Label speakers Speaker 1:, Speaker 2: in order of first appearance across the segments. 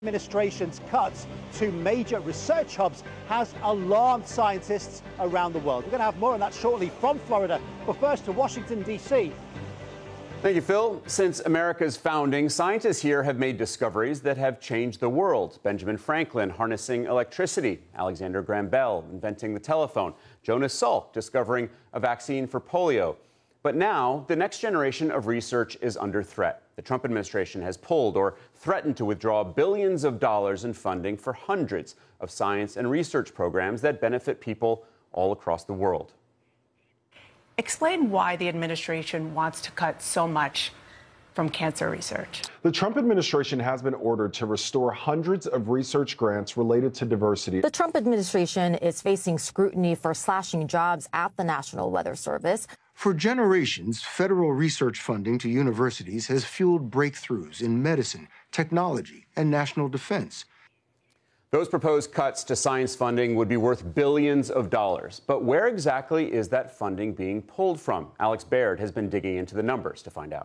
Speaker 1: Administration's cuts to major research hubs has alarmed scientists around the world. We're going to have more on that shortly from Florida, but first to Washington, D.C.
Speaker 2: Thank you, Phil. Since America's founding, scientists here have made discoveries that have changed the world. Benjamin Franklin harnessing electricity, Alexander Graham Bell inventing the telephone, Jonas Salk discovering a vaccine for polio. But now, the next generation of research is under threat. The Trump administration has pulled or threatened to withdraw billions of dollars in funding for hundreds of science and research programs that benefit people all across the world.
Speaker 3: Explain why the administration wants to cut so much from cancer research.
Speaker 4: The Trump administration has been ordered to restore hundreds of research grants related to diversity.
Speaker 5: The Trump administration is facing scrutiny for slashing jobs at the National Weather Service.
Speaker 6: For generations, federal research funding to universities has fueled breakthroughs in medicine, technology, and national defense.
Speaker 2: Those proposed cuts to science funding would be worth billions of dollars. But where exactly is that funding being pulled from? Alex Baird has been digging into the numbers to find out.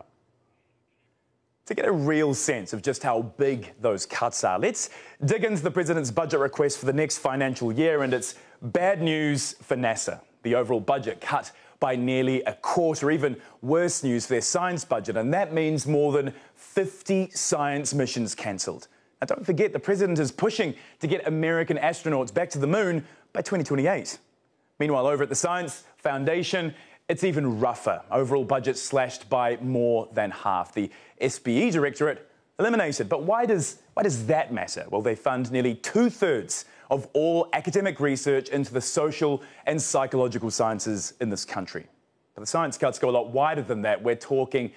Speaker 7: To get a real sense of just how big those cuts are, let's dig into the president's budget request for the next financial year, and it's bad news for NASA. The overall budget cut by nearly a quarter, even worse news for their science budget, and that means more than 50 science missions cancelled. Now, don't forget, the president is pushing to get American astronauts back to the moon by 2028. Meanwhile, over at the Science Foundation, it's even rougher. Overall budget slashed by more than half. The SBE directorate eliminated. But why does that matter? Well, they fund nearly 2/3 of all academic research into the social and psychological sciences in this country. But the science cuts go a lot wider than that. We're talking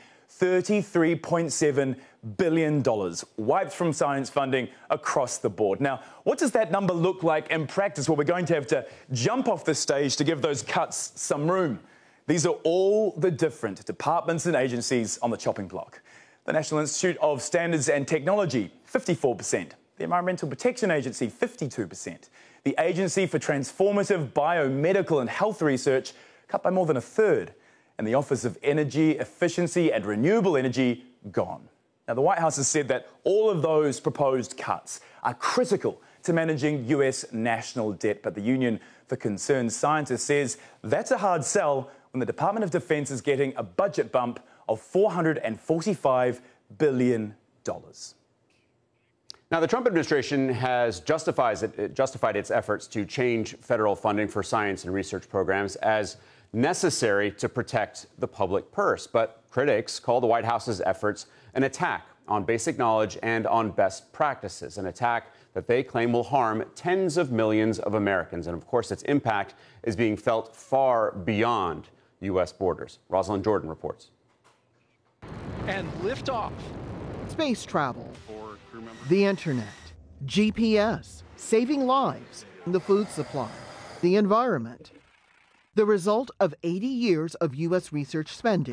Speaker 7: $33.7 billion wiped from science funding across the board. Now, what does that number look like in practice? Well, we're going to have to jump off the stage to give those cuts some room. These are all the different departments and agencies on the chopping block. The National Institute of Standards and Technology, 54%. The Environmental Protection Agency, 52%. The Agency for Transformative Biomedical and Health Research, cut by more than a third. And the Office of Energy Efficiency and Renewable Energy, gone. Now, the White House has said that all of those proposed cuts are critical to managing US national debt. But the Union for Concerned Scientists says that's a hard sell when the Department of Defense is getting a budget bump of $445 billion.
Speaker 2: Now, the Trump administration has justified its efforts to change federal funding for science and research programs as necessary to protect the public purse. But critics call the White House's efforts an attack on basic knowledge and on best practices, an attack that they claim will harm tens of millions of Americans. And of course, its impact is being felt far beyond U.S. borders. Rosalind Jordan reports.
Speaker 8: And liftoff.
Speaker 9: Space travel, the internet, GPS, saving lives, the food supply, the environment. The result of 80 years of U.S. research spending,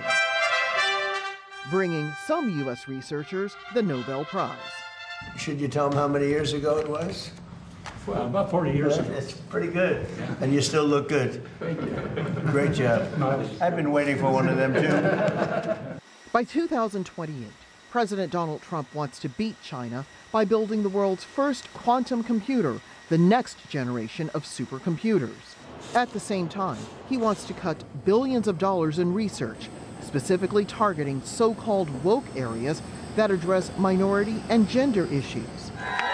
Speaker 9: bringing some U.S. researchers the Nobel Prize.
Speaker 10: Should you tell them how many years ago it was?
Speaker 11: Well, about 40 years ago.
Speaker 10: It's pretty good. Yeah. And you still look good.
Speaker 11: Thank you.
Speaker 10: Great job. I've been waiting for one of them, too.
Speaker 9: By 2028, President Donald Trump wants to beat China by building the world's first quantum computer, the next generation of supercomputers. At the same time, he wants to cut billions of dollars in research, specifically targeting so-called woke areas that address minority and gender issues.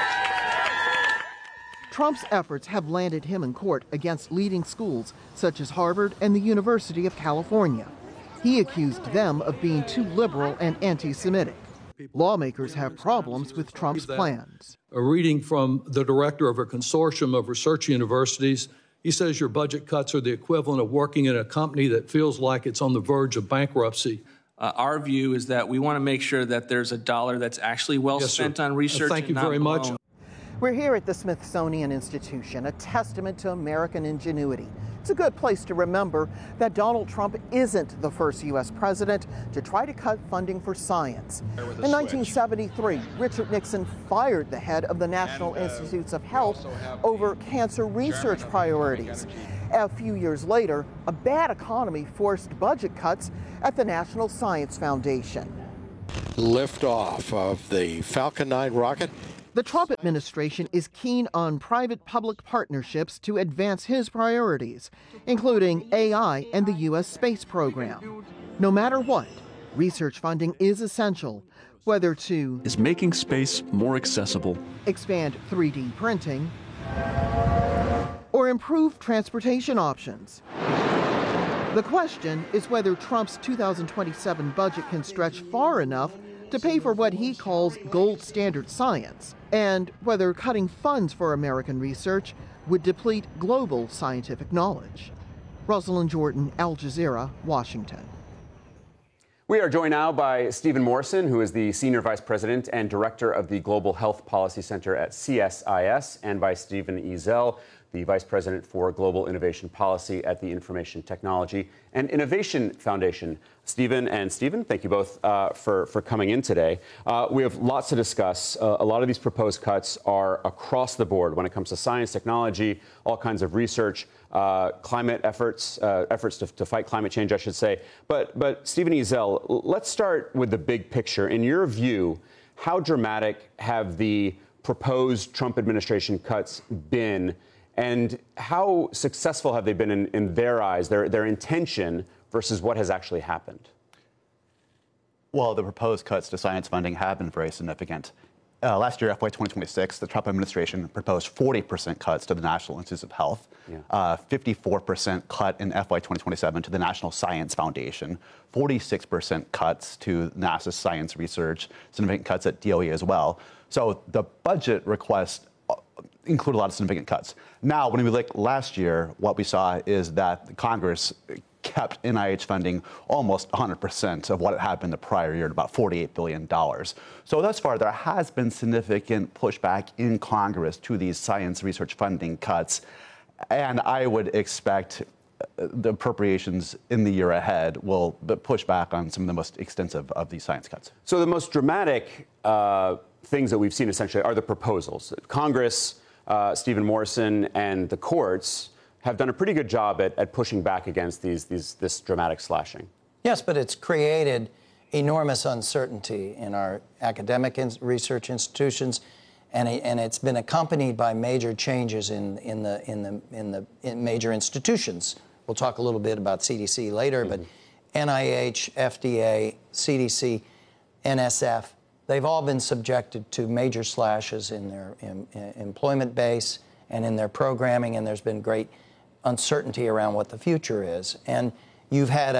Speaker 9: Trump's efforts have landed him in court against leading schools such as Harvard and the University of California. He accused them of being too liberal and anti-Semitic. Lawmakers have problems with Trump's plans.
Speaker 11: A reading from the director of a consortium of research universities, he says your budget cuts are the equivalent of working in a company that feels like it's on the verge of bankruptcy.
Speaker 12: Our view is that we want to make sure that there's a dollar that's actually well spent on research.
Speaker 11: Thank you very much.
Speaker 9: We're here at the Smithsonian Institution, a testament to American ingenuity. It's a good place to remember that Donald Trump isn't the first U.S. president to try to cut funding for science. In 1973, Richard Nixon fired the head of the National Institutes of Health over cancer research priorities. A few years later, a bad economy forced budget cuts at the National Science Foundation.
Speaker 13: Liftoff of the Falcon 9 rocket
Speaker 9: The Trump administration is keen on private-public partnerships to advance his priorities, including AI and the U.S. space program. No matter what, research funding is essential, whether to
Speaker 13: is making space more accessible,
Speaker 9: expand 3D printing, or improve transportation options. The question is whether Trump's 2027 budget can stretch far enough to pay for what he calls gold standard science, and whether cutting funds for American research would deplete global scientific knowledge. Rosalind Jordan, Al Jazeera, Washington.
Speaker 2: We are joined now by Stephen Morrison, who is the Senior Vice President and Director of the Global Health Policy Center at CSIS, and by Stephen Ezell, the Vice President for Global Innovation Policy at the Information Technology and Innovation Foundation. Stephen, thank you both for coming in today. We have lots to discuss. A lot of these proposed cuts are across the board when it comes to science, technology, all kinds of research, climate efforts to fight climate change, I should say. But Stephen Ezell, let's start with the big picture. In your view, how dramatic have the proposed Trump administration cuts been? And how successful have they been in their eyes, their intention, versus what has actually happened?
Speaker 14: Well, the proposed cuts to science funding have been very significant. Last year, FY 2026, the Trump administration proposed 40% cuts to the National Institutes of Health, 54% cut in FY 2027 to the National Science Foundation, 46% cuts to NASA's science research, significant cuts at DOE as well. So the budget request include a lot of significant cuts. Now, when we look last year, what we saw is that Congress kept NIH funding almost 100% of what it had been the prior year, at about $48 billion. So thus far, there has been significant pushback in Congress to these science research funding cuts. And I would expect the appropriations in the year ahead will push back on some of the most extensive of these science cuts.
Speaker 2: So the most dramatic things that we've seen essentially are the proposals. Congress, Stephen Morrison, and the courts have done a pretty good job at pushing back against this dramatic slashing.
Speaker 15: Yes, but it's created enormous uncertainty in our academic research institutions, and it's been accompanied by major changes in major institutions. We'll talk a little bit about CDC later, but NIH, FDA, CDC, NSF, they've all been subjected to major slashes in their employment base and in their programming, and there's been great uncertainty around what the future is. And you've had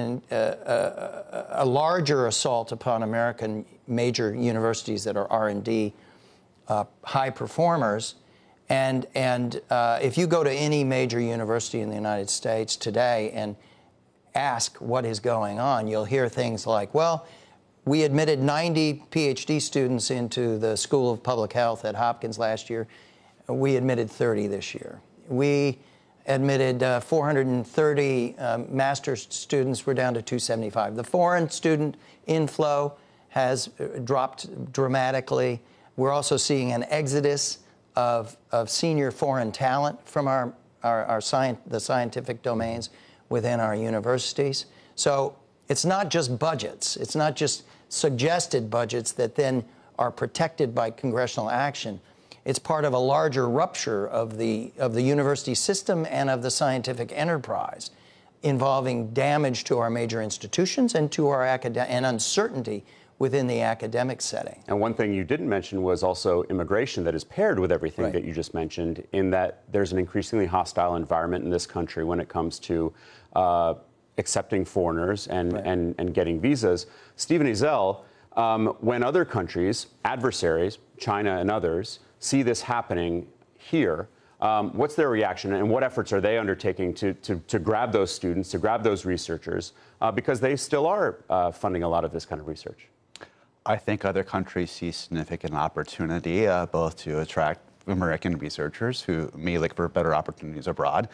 Speaker 15: a larger assault upon American major universities that are R&D high performers. And if you go to any major university in the United States today and ask what is going on, you'll hear things like, well, we admitted 90 PhD students into the School of Public Health at Hopkins last year. We admitted 30 this year. We admitted 430 master's students. We're down to 275. The foreign student inflow has dropped dramatically. We're also seeing an exodus of senior foreign talent from the scientific domains within our universities. So it's not just budgets. It's not just suggested budgets that then are protected by congressional action. It's part of a larger rupture of the university system and of the scientific enterprise, involving damage to our major institutions and to our and uncertainty within the academic setting.
Speaker 2: And one thing you didn't mention was also immigration that is paired with everything that you just mentioned, in that there's an increasingly hostile environment in this country when it comes to accepting foreigners and getting visas. Stephen Ezell, when other countries, adversaries, China and others, see this happening here, what's their reaction, and what efforts are they undertaking to grab those students, to grab those researchers, because they still are funding a lot of this kind of research?
Speaker 14: I think other countries see significant opportunity both to attract American researchers who may look for better opportunities abroad.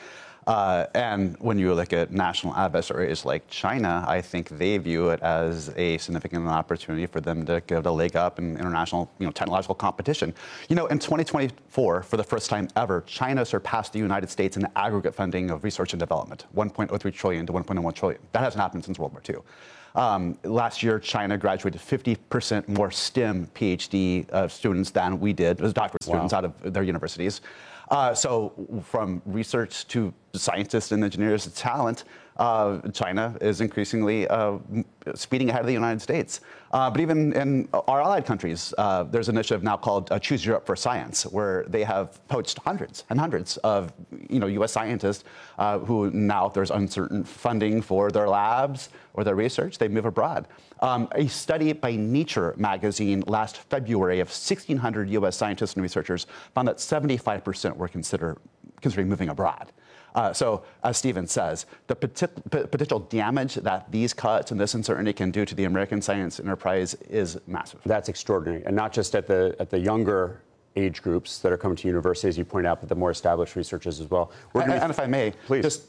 Speaker 14: And when you look at national adversaries like China, I think they view it as a significant opportunity for them to get a leg up in international, technological competition. In 2024, for the first time ever, China surpassed the United States in aggregate funding of research and development, 1.03 trillion to 1.01 trillion. That hasn't happened since World War II. Last year, China graduated 50% more STEM PhD students than we did, as doctorate students out of their universities. So from research to scientists and engineers to talent, China is increasingly speeding ahead of the United States. But even in our allied countries, there's an initiative now called Choose Europe for Science, where they have poached hundreds and hundreds of U.S. scientists who now, if there's uncertain funding for their labs or their research, they move abroad. A study by Nature magazine last February of 1,600 U.S. scientists and researchers found that 75% were considering moving abroad. So, as Stephen says, the potential damage that these cuts and this uncertainty can do to the American science enterprise is massive.
Speaker 2: That's extraordinary, and not just at the younger age groups that are coming to university, as you point out, but the more established researchers as well.
Speaker 14: And if I may,
Speaker 2: please.
Speaker 14: Just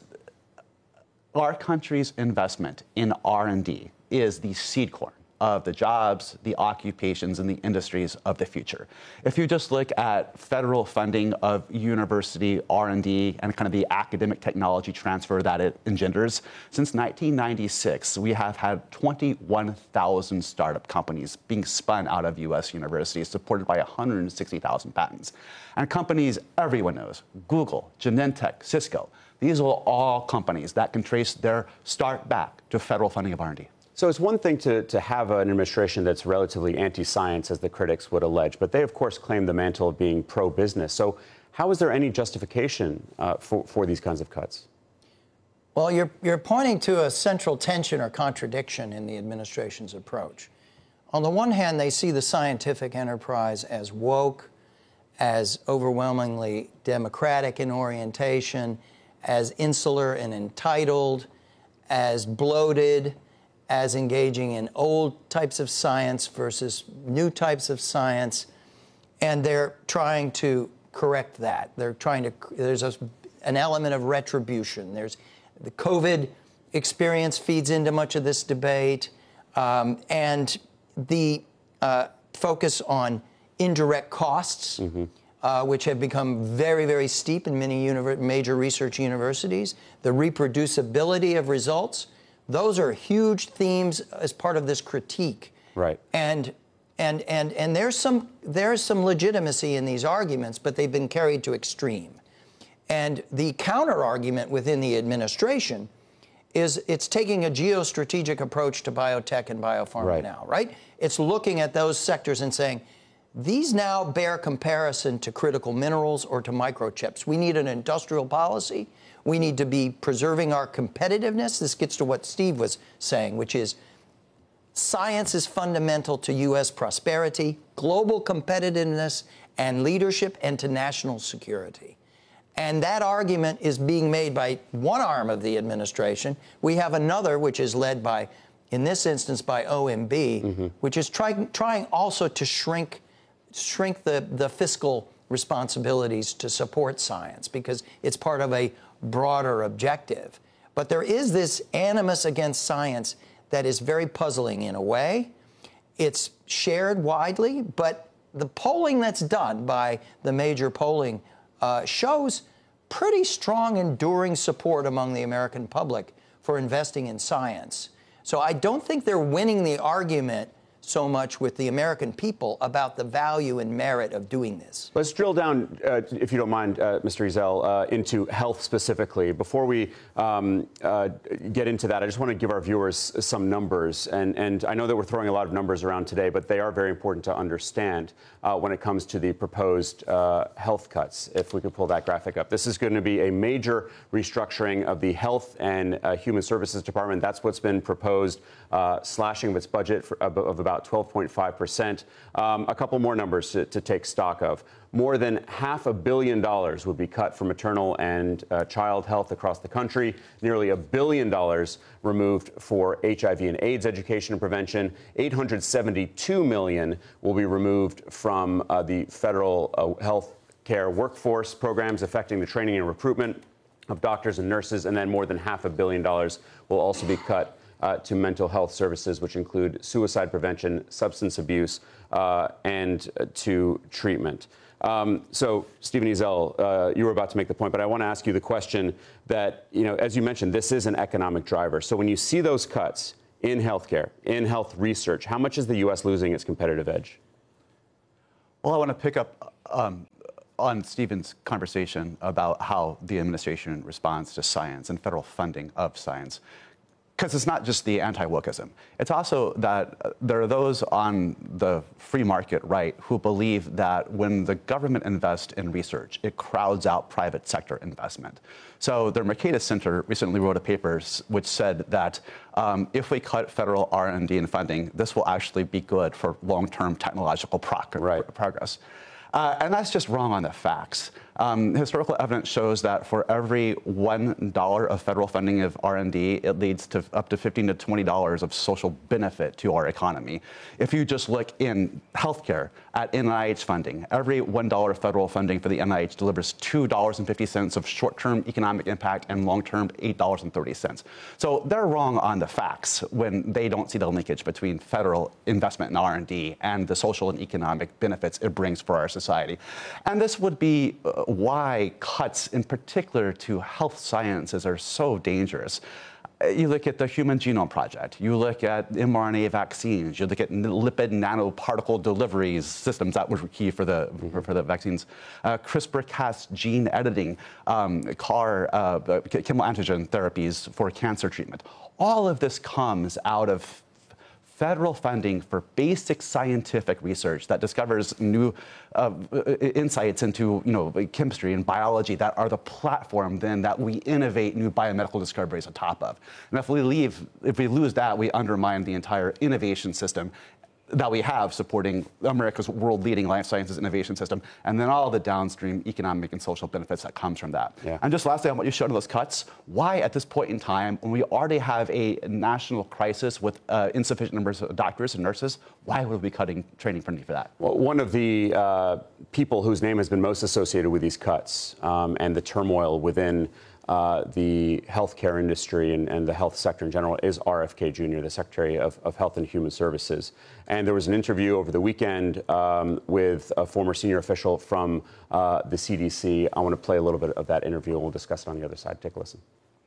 Speaker 14: our country's investment in R&D is the seed corn of the jobs, the occupations, and the industries of the future. If you just look at federal funding of university R&D and kind of the academic technology transfer that it engenders, since 1996, we have had 21,000 startup companies being spun out of U.S. universities, supported by 160,000 patents. And companies everyone knows, Google, Genentech, Cisco, these are all companies that can trace their start back to federal funding of R&D.
Speaker 2: So it's one thing to have an administration that's relatively anti-science, as the critics would allege, but they, of course, claim the mantle of being pro-business. So how is there any justification for these kinds of cuts?
Speaker 15: Well, you're pointing to a central tension or contradiction in the administration's approach. On the one hand, they see the scientific enterprise as woke, as overwhelmingly democratic in orientation, as insular and entitled, as bloated, as engaging in old types of science versus new types of science, and they're trying to correct that. There's an element of retribution. There's the COVID experience feeds into much of this debate, and the focus on indirect costs, which have become very, very steep in many major research universities, the reproducibility of results. Those are huge themes as part of this critique.
Speaker 2: Right.
Speaker 15: And there's some legitimacy in these arguments, but they've been carried to extreme. And the counter argument within the administration is it's taking a geostrategic approach to biotech and biopharma now, right? It's looking at those sectors and saying, these now bear comparison to critical minerals or to microchips. We need an industrial policy. We need to be preserving our competitiveness. This gets to what Steve was saying, which is science is fundamental to U.S. prosperity, global competitiveness, and leadership, and to national security. And that argument is being made by one arm of the administration. We have another, which is led by, in this instance, by OMB, which is trying also to shrink the fiscal responsibilities to support science, because it's part of a broader objective. But there is this animus against science that is very puzzling in a way. It's shared widely, but the polling that's done by the major polling shows pretty strong, enduring support among the American public for investing in science. So I don't think they're winning the argument so much with the American people about the value and merit of doing this.
Speaker 2: Let's drill down, if you don't mind, Mr. Ezell, into health specifically. Before we get into that, I just want to give our viewers some numbers. And I know that we're throwing a lot of numbers around today, but they are very important to understand when it comes to the proposed health cuts. If we could pull that graphic up. This is going to be a major restructuring of the Health and Human Services Department. That's what's been proposed, slashing of its budget of about 12.5%. A couple more numbers to take stock of. More than $500 million would be cut for maternal and child health across the country. Nearly $1 billion removed for HIV and AIDS education and prevention. $872 million will be removed from the federal health care workforce programs affecting the training and recruitment of doctors and nurses, and then more than $500 million will also be cut to mental health services, which include suicide prevention, substance abuse, and to treatment. So, Stephen Ezell, you were about to make the point, but I want to ask you the question that, as you mentioned, this is an economic driver. So when you see those cuts in healthcare, in health research, how much is the U.S. losing its competitive edge?
Speaker 14: Well, I want to pick up on Stephen's conversation about how the administration responds to science and federal funding of science. Because it's not just the anti-wokeism. It's also that there are those on the free market right who believe that when the government invests in research, it crowds out private sector investment. So the Mercatus Center recently wrote a paper which said that if we cut federal R&D and funding, this will actually be good for long-term technological progress. And that's just wrong on the facts. Historical evidence shows that for every $1 of federal funding of R&D, it leads to up to $15 to $20 of social benefit to our economy. If you just look in healthcare at NIH funding, every $1 of federal funding for the NIH delivers $2.50 of short-term economic impact and long-term $8.30. So they're wrong on the facts when they don't see the linkage between federal investment in R&D and the social and economic benefits it brings for our society. And this would be why cuts in particular to health sciences are so dangerous. You look at the Human Genome Project, you look at mRNA vaccines, you look at lipid nanoparticle delivery systems that were key for the vaccines, CRISPR-Cas gene editing, chemo antigen therapies for cancer treatment. All of this comes out of federal funding for basic scientific research that discovers new insights into chemistry and biology that are the platform then that we innovate new biomedical discoveries on top of. And if we lose that, we undermine the entire innovation system that we have supporting America's world-leading life sciences innovation system, and then all the downstream economic and social benefits that comes from that. Yeah. And just lastly, on what you showed in those cuts, why at this point in time, when we already have a national crisis with insufficient numbers of doctors and nurses, why would we be cutting training funding for that?
Speaker 2: Well, one of the people whose name has been most associated with these cuts and the turmoil within the healthcare industry and the health sector in general is RFK Jr., the Secretary of Health and Human Services. And there was an interview over the weekend with a former senior official from the CDC. I want to play a little bit of that interview, and we'll discuss it on the other side. Take a listen.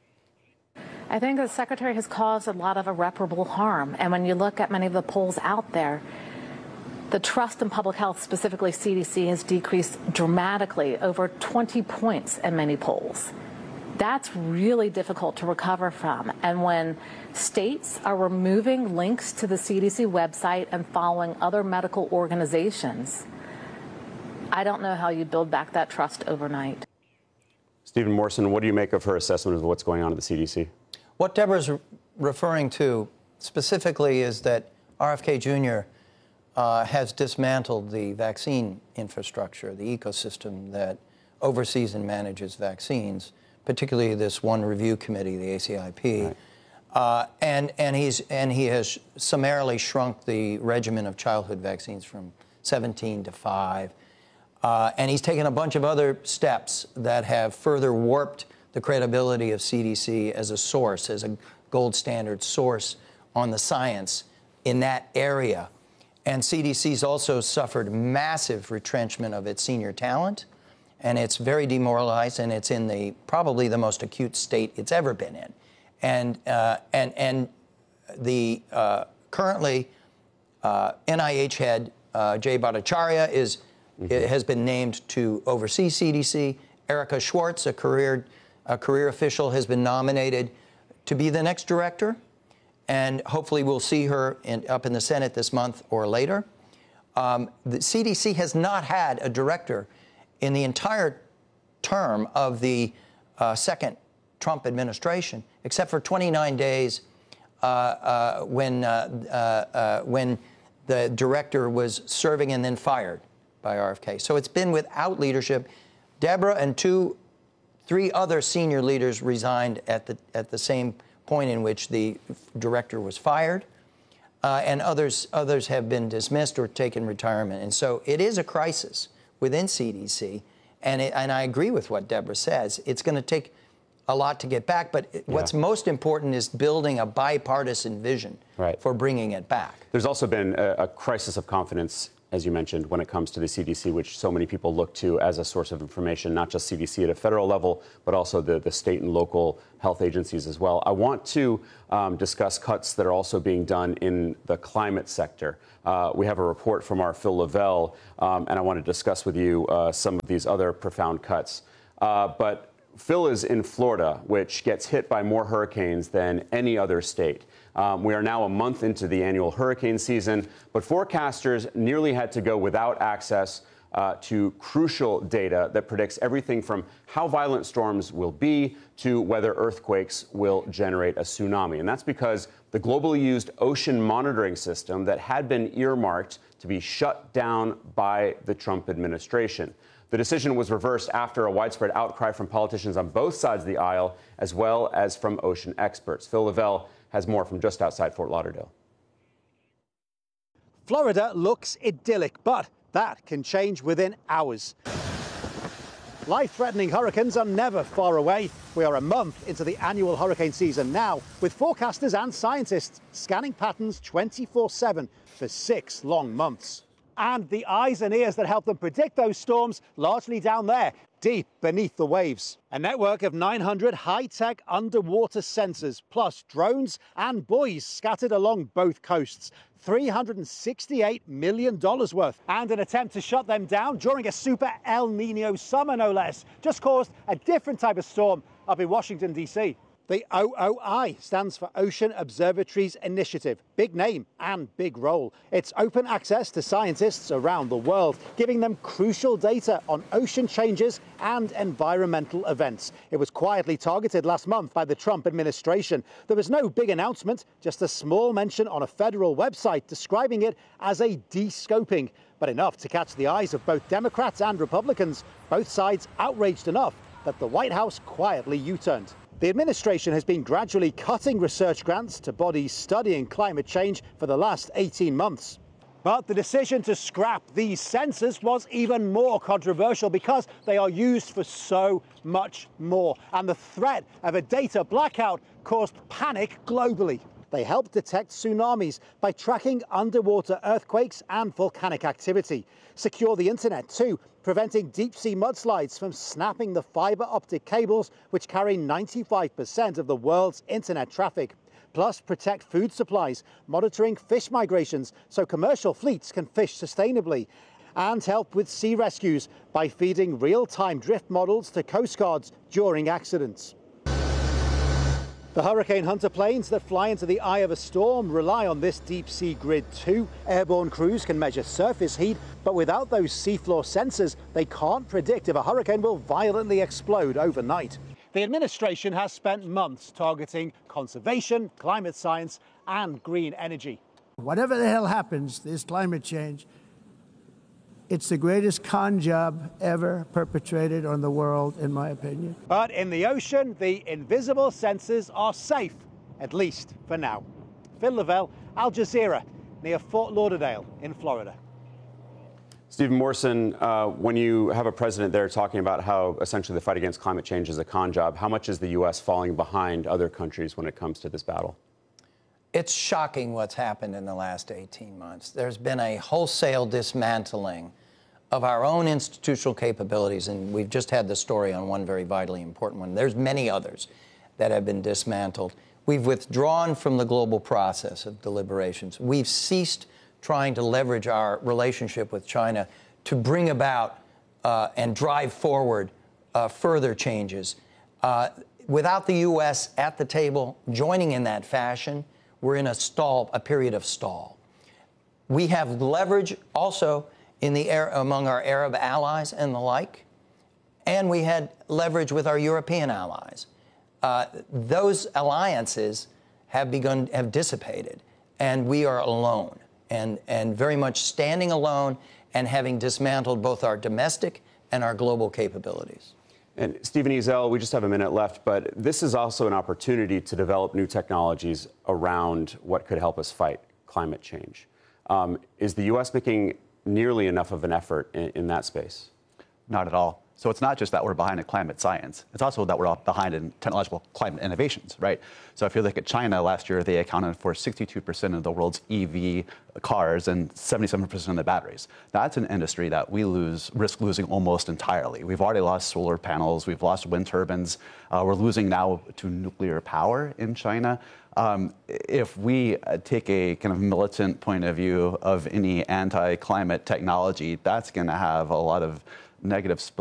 Speaker 16: I think the Secretary has caused a lot of irreparable harm. And when you look at many of the polls out there, the trust in public health, specifically CDC, has decreased dramatically, over 20 points in many polls. That's really difficult to recover from. And when states are removing links to the CDC website and following other medical organizations, I don't know how you build back that trust overnight.
Speaker 2: Stephen Morrison, what do you make of her assessment of what's going on at the CDC?
Speaker 15: What Deborah's referring to specifically is that RFK Jr. Has dismantled the vaccine infrastructure, the ecosystem that oversees and manages vaccines, particularly this one review committee, the ACIP, right. and he has summarily shrunk the regimen of childhood vaccines from 17 to 5, and he's taken a bunch of other steps that have further warped the credibility of CDC as a source, as a gold standard source on the science in that area. And CDC's also suffered massive retrenchment of its senior talent. And it's very demoralized, and it's in probably the most acute state it's ever been in. And the currently NIH head Jay Bhattacharya has been named to oversee CDC. Erica Schwartz, a career official, has been nominated to be the next director, and hopefully we'll see her up in the Senate this month or later. The CDC has not had a director in the entire term of the second Trump administration, except for 29 days when the director was serving and then fired by RFK. So it's been without leadership. Deborah and three other senior leaders resigned at the same point in which the director was fired, and others have been dismissed or taken retirement. And so it is a crisis within CDC, and I agree with what Deborah says. It's going to take a lot to get back. But what's most important is building a bipartisan vision for bringing it back.
Speaker 2: There's also been a crisis of confidence, as you mentioned, when it comes to the CDC, which so many people look to as a source of information, not just CDC at a federal level, but also the state and local health agencies as well. I want to discuss cuts that are also being done in the climate sector. We have a report from our Phil Lavelle, and I want to discuss with you some of these other profound cuts. But Phil is in Florida, which gets hit by more hurricanes than any other state. We are now a month into the annual hurricane season, but forecasters nearly had to go without access to crucial data that predicts everything from how violent storms will be to whether earthquakes will generate a tsunami. And that's because the globally used ocean monitoring system that had been earmarked to be shut down by the Trump administration. The decision was reversed after a widespread outcry from politicians on both sides of the aisle, as well as from ocean experts. Phil Lavelle has more from just outside Fort Lauderdale.
Speaker 1: Florida looks idyllic, but that can change within hours. Life-threatening hurricanes are never far away. We are a month into the annual hurricane season now, with forecasters and scientists scanning patterns 24/7 for 6 long months. And the eyes and ears that help them predict those storms largely down there, deep beneath the waves. A network of 900 high-tech underwater sensors, plus drones and buoys scattered along both coasts. $368 million worth. And an attempt to shut them down during a super El Nino summer, no less, just caused a different type of storm up in Washington, D.C. The OOI stands for Ocean Observatories Initiative. Big name and big role. It's open access to scientists around the world, giving them crucial data on ocean changes and environmental events. It was quietly targeted last month by the Trump administration. There was no big announcement, just a small mention on a federal website describing it as a de-scoping, but enough to catch the eyes of both Democrats and Republicans, both sides outraged enough that the White House quietly U-turned. The administration has been gradually cutting research grants to bodies studying climate change for the last 18 months. But the decision to scrap these sensors was even more controversial because they are used for so much more. And the threat of a data blackout caused panic globally. They help detect tsunamis by tracking underwater earthquakes and volcanic activity. Secure the internet too, preventing deep-sea mudslides from snapping the fiber optic cables which carry 95% of the world's internet traffic. Plus, protect food supplies, monitoring fish migrations so commercial fleets can fish sustainably. And help with sea rescues by feeding real-time drift models to coast guards during accidents. The Hurricane Hunter planes that fly into the eye of a storm rely on this deep-sea grid too. Airborne crews can measure surface heat, but without those seafloor sensors, they can't predict if a hurricane will violently explode overnight. The administration has spent months targeting conservation, climate science, and green energy.
Speaker 17: Whatever the hell happens, this climate change, it's the greatest con job ever perpetrated on the world, in my opinion.
Speaker 1: But in the ocean, the invisible sensors are safe, at least for now. Phil Lavelle, Al Jazeera, near Fort Lauderdale in Florida.
Speaker 2: Stephen Morrison, when you have a president there talking about how essentially the fight against climate change is a con job, how much is the U.S. falling behind other countries when it comes to this battle?
Speaker 15: It's shocking what's happened in the last 18 months. There's been a wholesale dismantling of our own institutional capabilities, and we've just had the story on one very vitally important one. There's many others that have been dismantled. We've withdrawn from the global process of deliberations. We've ceased trying to leverage our relationship with China to bring about and drive forward further changes. Without the U.S. at the table joining in that fashion, we're in a period of stall. We have leverage also among our Arab allies and the like, and we had leverage with our European allies. Those alliances have dissipated, and we are alone, and very much standing alone and having dismantled both our domestic and our global capabilities.
Speaker 2: And Stephen Ezell, we just have a minute left, but this is also an opportunity to develop new technologies around what could help us fight climate change. Is the U.S. making nearly enough of an effort in that space?
Speaker 14: Not at all. So it's not just that we're behind in climate science. It's also that we're behind in technological climate innovations, right? So if you look at China last year, they accounted for 62% of the world's EV cars and 77% of the batteries. That's an industry that we risk losing almost entirely. We've already lost solar panels. We've lost wind turbines. We're losing now to nuclear power in China. If we take a kind of militant point of view of any anti-climate technology, that's going to have a lot of negative spillover